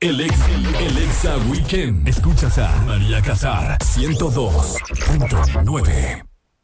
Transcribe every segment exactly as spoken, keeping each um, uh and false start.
El Ex, el Exa Weekend. Escuchas a María Casar, ciento dos punto nueve.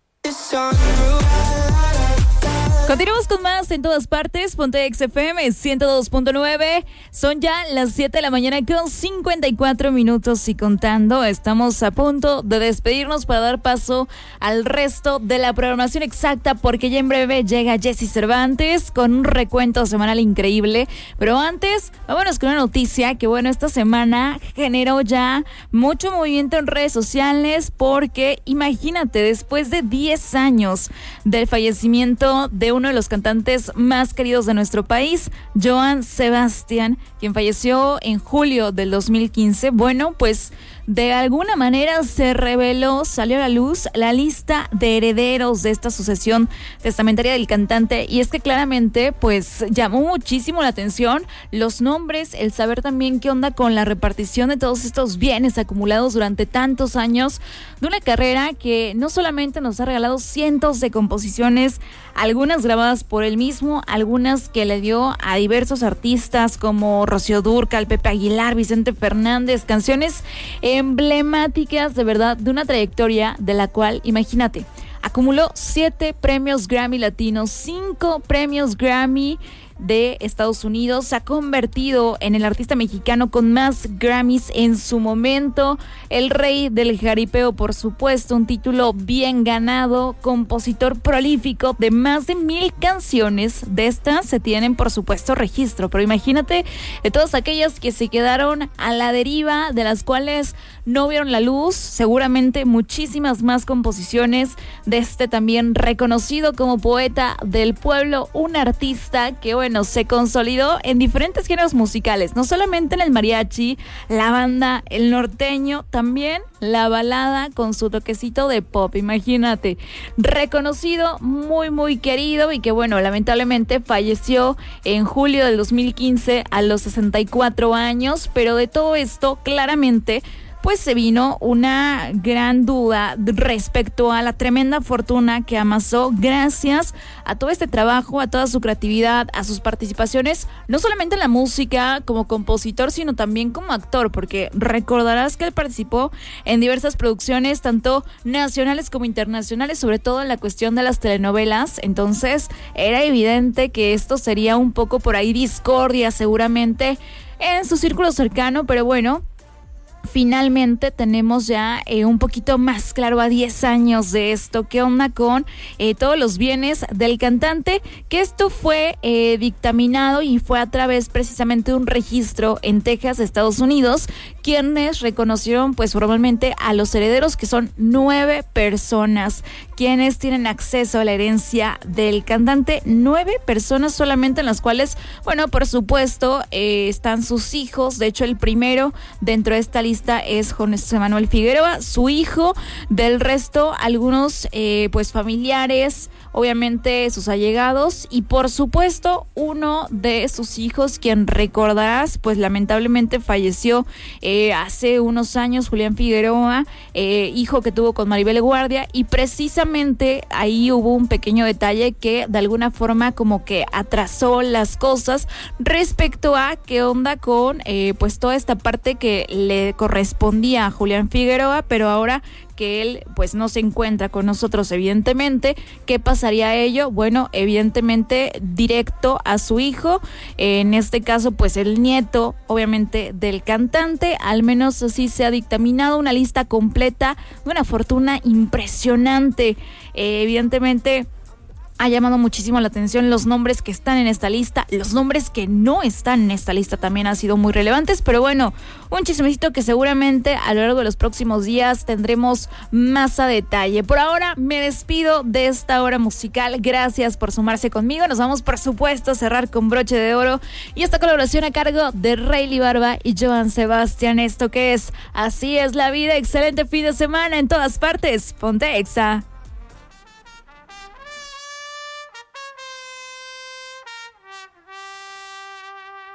Continuamos con más en todas partes. Ponte X F M ciento dos punto nueve. Son ya las siete de la mañana con cincuenta y cuatro minutos y contando. Estamos a punto de despedirnos para dar paso al resto de la programación exacta, porque ya en breve llega Jessy Cervantes con un recuento semanal increíble. Pero antes, vámonos con una noticia que, bueno, esta semana generó ya mucho movimiento en redes sociales, porque imagínate, después de diez años del fallecimiento de uno de los cantantes más queridos de nuestro país, Joan Sebastián, quien falleció en julio del dos mil quince, bueno, pues de alguna manera se reveló, salió a la luz la lista de herederos de esta sucesión testamentaria del cantante, y es que claramente pues llamó muchísimo la atención los nombres, el saber también qué onda con la repartición de todos estos bienes acumulados durante tantos años de una carrera que no solamente nos ha regalado cientos de composiciones, algunas grabadas por él mismo, algunas que le dio a diversos artistas como Rocío Dúrcal, Pepe Aguilar, Vicente Fernández, canciones emblemáticas de verdad, de una trayectoria de la cual, imagínate, acumuló siete premios Grammy latinos, cinco premios Grammy de Estados Unidos, se ha convertido en el artista mexicano con más Grammys en su momento, el rey del jaripeo, por supuesto, un título bien ganado, compositor prolífico de más de mil canciones. De estas se tienen, por supuesto, registro, pero imagínate de todas aquellas que se quedaron a la deriva, de las cuales no vieron la luz, seguramente muchísimas más composiciones de este también reconocido como poeta del pueblo, un artista que, bueno, se consolidó en diferentes géneros musicales, no solamente en el mariachi, la banda, el norteño, también la balada con su toquecito de pop. Imagínate, reconocido, muy muy querido, y que, bueno, lamentablemente falleció en julio del dos mil quince a los sesenta y cuatro años, pero de todo esto claramente pues se vino una gran duda respecto a la tremenda fortuna que amasó gracias a todo este trabajo, a toda su creatividad, a sus participaciones, no solamente en la música como compositor, sino también como actor, porque recordarás que él participó en diversas producciones, tanto nacionales como internacionales, sobre todo en la cuestión de las telenovelas. Entonces era evidente que esto sería un poco por ahí discordia seguramente en su círculo cercano, pero bueno, finalmente tenemos ya eh, un poquito más claro a diez años de esto, qué onda con eh, todos los bienes del cantante, que esto fue eh, dictaminado y fue a través precisamente de un registro en Texas, Estados Unidos, quienes reconocieron pues formalmente a los herederos, que son nueve personas quienes tienen acceso a la herencia del cantante, nueve personas solamente, en las cuales, bueno, por supuesto eh, están sus hijos. De hecho, el primero dentro de esta lista es José Manuel Figueroa, su hijo. Del resto, algunos eh, pues familiares, obviamente sus allegados, y por supuesto uno de sus hijos, quien recordarás pues lamentablemente falleció eh, hace unos años, Julián Figueroa, eh, hijo que tuvo con Maribel Guardia, y precisamente ahí hubo un pequeño detalle que de alguna forma como que atrasó las cosas respecto a qué onda con eh, pues toda esta parte que le correspondía a Julián Figueroa, pero ahora que él pues no se encuentra con nosotros, evidentemente, ¿qué pasaría ello? Bueno, evidentemente directo a su hijo, en este caso pues el nieto, obviamente, del cantante. Al menos así se ha dictaminado una lista completa de una fortuna impresionante. Eh, evidentemente ha llamado muchísimo la atención los nombres que están en esta lista, los nombres que no están en esta lista también han sido muy relevantes, pero bueno, un chismecito que seguramente a lo largo de los próximos días tendremos más a detalle. Por ahora me despido de esta hora musical, gracias por sumarse conmigo, nos vamos por supuesto a cerrar con broche de oro y esta colaboración a cargo de Rayleigh Barba y Joan Sebastián, esto que es Así es la vida. Excelente fin de semana en todas partes, ponte Exa.